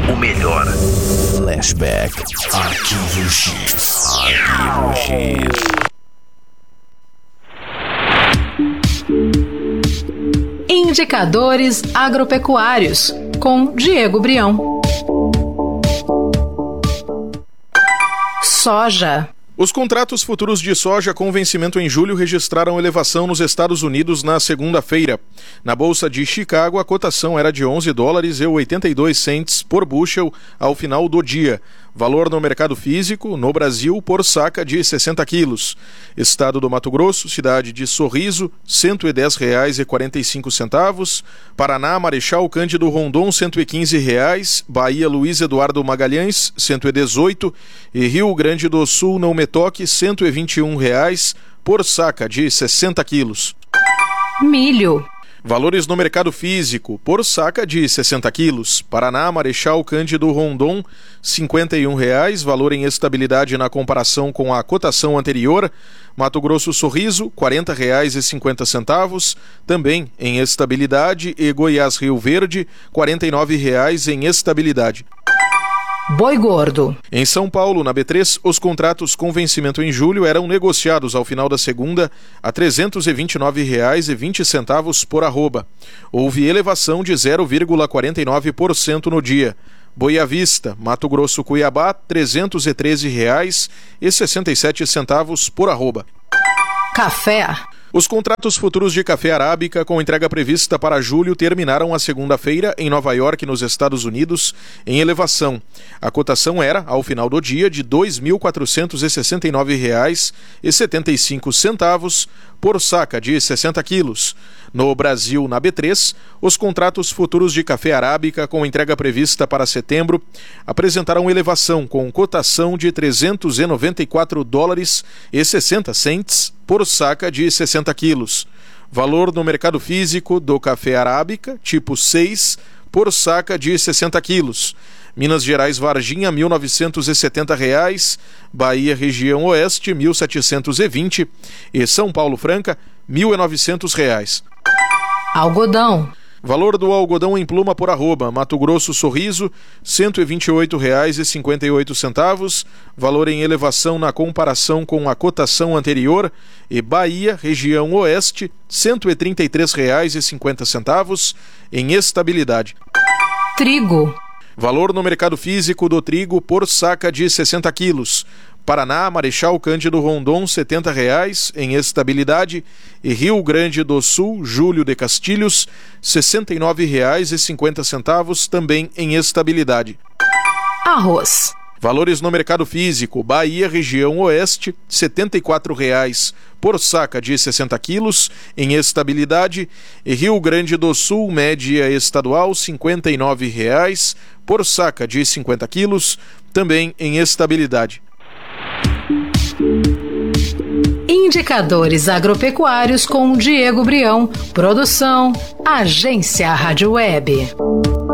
o melhor. Flashback. Arquivo X. Arquivo X. Indicadores agropecuários, com Diego Brião. Soja. Os contratos futuros de soja com vencimento em julho registraram elevação nos Estados Unidos na segunda-feira. Na Bolsa de Chicago, a cotação era de $11,82 por bushel ao final do dia. Valor no mercado físico, no Brasil, por saca de 60 quilos. Estado do Mato Grosso, cidade de Sorriso, R$ 110,45. Paraná, Marechal Cândido Rondon, R$ 115. Bahia, Luiz Eduardo Magalhães, R$ 118. E Rio Grande do Sul, Não Me Toque, R$ 121 por saca de 60 quilos. Milho. Valores no mercado físico, por saca de 60 quilos. Paraná, Marechal Cândido Rondon, R$ 51, valor em estabilidade na comparação com a cotação anterior. Mato Grosso Sorriso, R$ 40,50, também em estabilidade. E Goiás Rio Verde, R$ 49 em estabilidade. Boi gordo. Em São Paulo, na B3, os contratos com vencimento em julho eram negociados ao final da segunda a R$ 329,20 por arroba. Houve elevação de 0,49% no dia. Boi à vista, Mato Grosso Cuiabá, R$ 313,67 por arroba. Café. Os contratos futuros de café arábica com entrega prevista para julho terminaram a segunda-feira em Nova York, nos Estados Unidos, em elevação. A cotação era, ao final do dia, de R$ 2.469,75 por saca de 60 quilos. No Brasil, na B3, os contratos futuros de café arábica com entrega prevista para setembro apresentaram elevação com cotação de $394,60 por saca de 60 quilos. Valor no mercado físico do café arábica, tipo 6, por saca de 60 quilos. Minas Gerais Varginha, R$ 1.970, Bahia Região Oeste, R$ 1.720 e São Paulo Franca, R$ 1.900. Algodão. Valor do algodão em pluma por arroba, Mato Grosso Sorriso, R$ 128,58, valor em elevação na comparação com a cotação anterior. E Bahia, Região Oeste, R$ 133,50, em estabilidade. Trigo. Valor no mercado físico do trigo por saca de 60 quilos. Paraná, Marechal Cândido Rondon, R$ 70 em estabilidade. E Rio Grande do Sul, Júlio de Castilhos, R$ 69,50, também em estabilidade. Arroz. Valores no mercado físico, Bahia, Região Oeste, R$ 74 por saca de 60 quilos, em estabilidade. E Rio Grande do Sul, média estadual, R$ 59 por saca de 50 quilos, também em estabilidade. Indicadores agropecuários com Diego Brião. Produção, Agência Rádio Web.